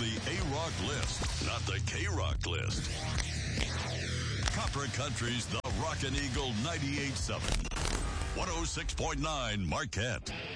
the A-Rock list, not the K-Rock list. Copper Country's The Rockin' Eagle 98.7. 106.9 Marquette.